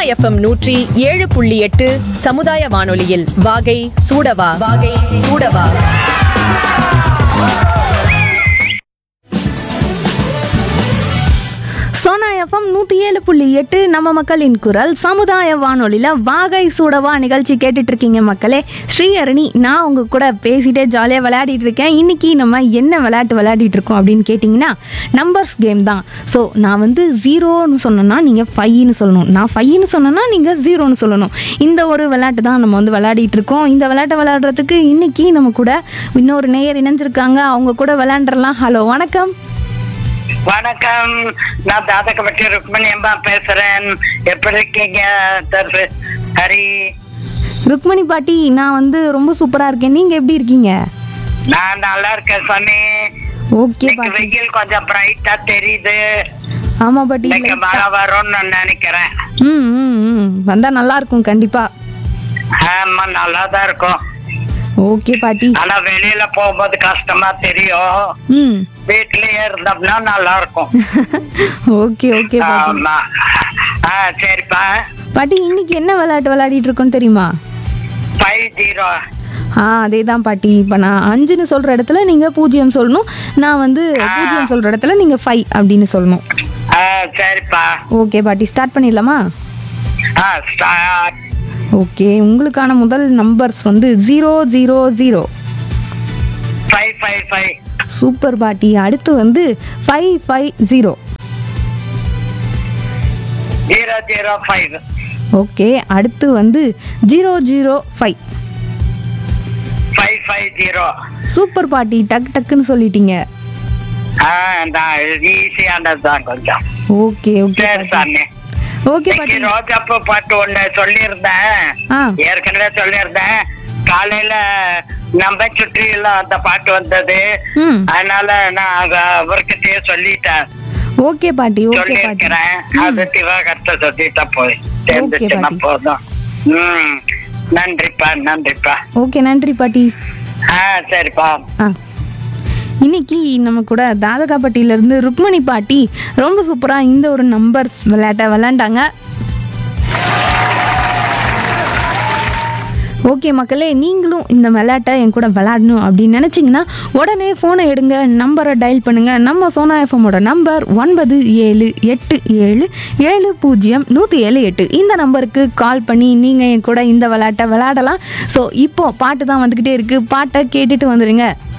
FM 107.8 சமுதாய வானொலியில் வாகை சூடவா வாகை சூடவா. சோனா எஃப்எம் 107.8 நம்ம மக்களின் குரல் சமுதாய வானொலியில் வாகை சூடவா நிகழ்ச்சி கேட்டுட்டு இருக்கீங்க மக்களே. ஸ்ரீஹரணி நான் உங்க கூட பேசிட்டே ஜாலியாக விளையாடிட்டு இருக்கேன். இன்னைக்கு நம்ம என்ன விளையாட்டு விளையாடிட்டு இருக்கோம் அப்படின்னு கேட்டிங்கன்னா நம்பர்ஸ் கேம் தான். ஸோ நான் வந்து 0ன்னு சொன்னேன்னா நீங்கள் 5ன்னு சொல்லணும், நான் 5ன்னு சொன்னேன்னா நீங்கள் 0ன்னு சொல்லணும். இந்த ஒரு விளையாட்டு தான் நம்ம வந்து விளையாடிட்டு இருக்கோம். இந்த விளையாட்டை விளையாடுறதுக்கு இன்னைக்கு நம்ம கூட இன்னொரு நேயர் இணைஞ்சிருக்காங்க. அவங்க கூட விளையாண்டுறலாம். ஹலோ, வணக்கம். வணக்கம், நான் தாதகப்பட்டி ருக்மணி அம்மா பேசுறேன். எப்படி இருக்கீங்க ஹரி? ருக்மணி பாட்டி, நான் வந்து ரொம்ப சூப்பரா இருக்கேன். நீங்க எப்படி இருக்கீங்க? நான் நல்லா இருக்கேன் சாமி. ஓகே பாட்டி. வெயில் கொஞ்சம் பிரைட்டா தெரியுது. ஆமா பாட்டி. இன்னைக்கு மழை வரும்னு நினைக்கிறேன். வந்தா நல்லா இருக்கும் கண்டிப்பா. ஆமா, நல்லாதான் இருக்கும். ஓகே பாட்டி. ஆனா வெளியில போகும்போது கஷ்டமா தெரியும். வீட்லயே இருந்தோம்னா நல்லா இருக்கும். ஓகே ஓகே பாட்டி. ஆமா. சரிப்பா பாட்டி, இன்னைக்கு என்ன விளையாட்டு விளையாடிட்டு இருக்கோம் தெரியுமா? 5-0. அதே தான் பாட்டி. இப்போ நான் 5ன்னு சொல்ற இடத்துல நீங்க 0 சொல்லணும். நான் வந்து 0 சொல்ற இடத்துல நீங்க 5 அப்படின்னு சொல்லணும். சரிப்பா. ஓகே பாட்டி, ஸ்டார்ட் பண்ணிடலாமா? ஸ்டார்ட். ஓகே, உங்களுக்கான முதல் நம்பர்ஸ் வந்து 000. 555. சூப்பர் பாட்டி. அடுத்து வந்து 550. 005. ஓகே, அடுத்து வந்து 005. 550. சூப்பர் பாட்டி, டக்கு டக்குன்னு சொல்லிட்டீங்க. ஈஸியானதுதான் கொஞ்சம். ஓகே ஓகே சரி சாமி. ஓகே பாட்டி. ரோஜாப்பூ பாட்டு ஒண்ணு சொல்லியிருந்தேன், ஏற்கனவே சொல்லியிருந்தேன். காலையில நம்ம சுற்றி எல்லாம் அந்த பாட்டு வந்தது, அதனால நான் அவர்கிட்டயே சொல்லிட்டேன். ஓகே பாட்டி. ஓகே பாட்டி. சொல்லியிருக்கிறேன். அது திவாகர்த்த சொல்லிட்டா போய் சேர்ந்துச்சுன்னா போதும். நன்றிப்பா நன்றிப்பா. ஓகே, நன்றி பாட்டி. சரிப்பா. இன்னைக்கு நம்ம கூட தாதகாப்பட்டியிலேருந்து ருக்மணி பாட்டி ரொம்ப சூப்பராக இந்த ஒரு நம்பர்ஸ் விளையாட்டை விளையாண்டாங்க. ஓகே மக்களே, நீங்களும் இந்த விளையாட்டை என் கூட விளையாடணும் அப்படின்னு நினச்சிங்கன்னா உடனே ஃபோனை எடுங்க, நம்பரை டயல் பண்ணுங்கள். நம்ம சோனா எஃப்எம்மோட நம்பர் 9787070178. இந்த நம்பருக்கு கால் பண்ணி நீங்கள் என் கூட இந்த விளையாட்டை விளையாடலாம். ஸோ இப்போது பாட்டு தான் வந்துக்கிட்டே இருக்குது, பாட்டை கேட்டுட்டு வந்துடுங்க.